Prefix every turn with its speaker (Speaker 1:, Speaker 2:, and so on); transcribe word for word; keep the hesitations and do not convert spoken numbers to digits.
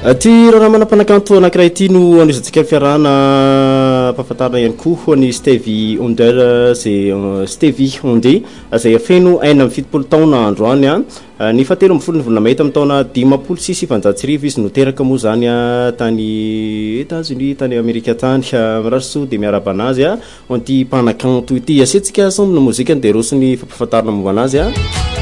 Speaker 1: Ty raha manapanakanto anankiray ity no anisantsika fiarahana mpahafantarana ihany koa ny Stevie Wonder zay Stevie Wonder zay feno enina amby fitopolo taona androany a ny fahatelo amby folo ny volana May tamin'ny taona dimampolo sy sivanjato sy arivo izy no teraka moa zany a tany États-Unis tany Amerika tany maraso de miaraba anazy a anty mpanakanto ity asiatsika ensemble mozika de rosy ny fampafantarana momba anazy a